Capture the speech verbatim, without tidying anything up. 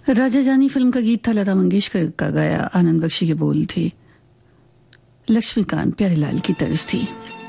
राजा जानी फिल्म का गीत था, लता मंगेशकर का गाया, आनंद बख्शी के बोल थे, लक्ष्मीकांत प्यारेलाल की तर्ज थी।